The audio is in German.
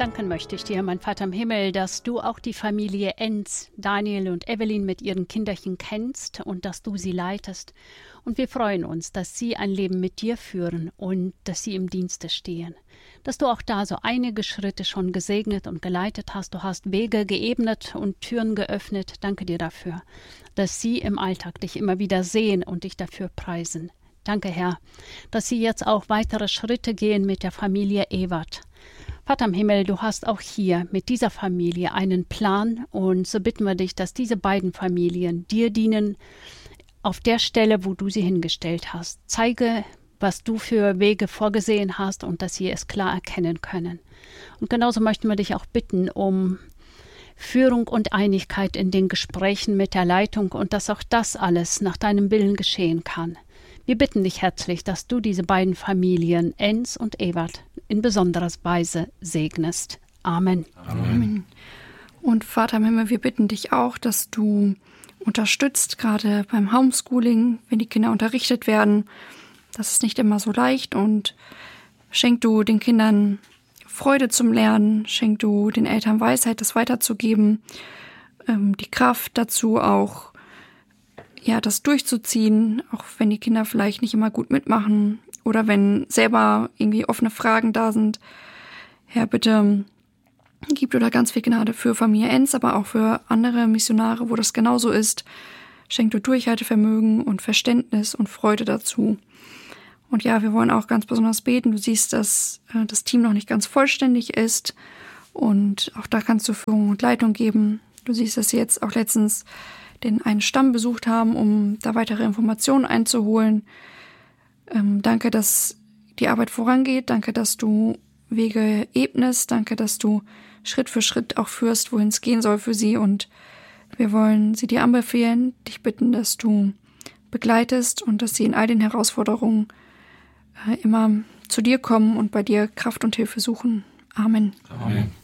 Danken möchte ich dir, mein Vater im Himmel, dass du auch die Familie Enz, Daniel und Evelyn mit ihren Kinderchen kennst und dass du sie leitest. Und wir freuen uns, dass sie ein Leben mit dir führen und dass sie im Dienste stehen. Dass du auch da so einige Schritte schon gesegnet und geleitet hast. Du hast Wege geebnet und Türen geöffnet. Danke dir dafür, dass sie im Alltag dich immer wieder sehen und dich dafür preisen. Danke, Herr, dass sie jetzt auch weitere Schritte gehen mit der Familie Ewert. Vater im Himmel, du hast auch hier mit dieser Familie einen Plan und so bitten wir dich, dass diese beiden Familien dir dienen auf der Stelle, wo du sie hingestellt hast. Zeige, was du für Wege vorgesehen hast und dass sie es klar erkennen können. Und genauso möchten wir dich auch bitten um Führung und Einigkeit in den Gesprächen mit der Leitung und dass auch das alles nach deinem Willen geschehen kann. Wir bitten dich herzlich, dass du diese beiden Familien, Enz und Ewert, in besonderer Weise segnest. Amen. Amen. Und Vater im Himmel, wir bitten dich auch, dass du unterstützt, gerade beim Homeschooling, wenn die Kinder unterrichtet werden. Das ist nicht immer so leicht und schenk du den Kindern Freude zum Lernen, schenk du den Eltern Weisheit, das weiterzugeben, die Kraft dazu auch, das durchzuziehen, auch wenn die Kinder vielleicht nicht immer gut mitmachen oder wenn selber irgendwie offene Fragen da sind. Herr, bitte gib du da ganz viel Gnade für Familie Enz, aber auch für andere Missionare, wo das genauso ist. Schenk du Durchhaltevermögen und Verständnis und Freude dazu. Und ja, wir wollen auch ganz besonders beten. Du siehst, dass das Team noch nicht ganz vollständig ist und auch da kannst du Führung und Leitung geben. Du siehst, dass sie jetzt auch letztens einen Stamm besucht haben, um da weitere Informationen einzuholen. Danke, dass die Arbeit vorangeht. Danke, dass du Wege ebnest. Danke, dass du Schritt für Schritt auch führst, wohin es gehen soll für sie. Und wir wollen sie dir anbefehlen, dich bitten, dass du begleitest und dass sie in all den Herausforderungen immer zu dir kommen und bei dir Kraft und Hilfe suchen. Amen. Amen.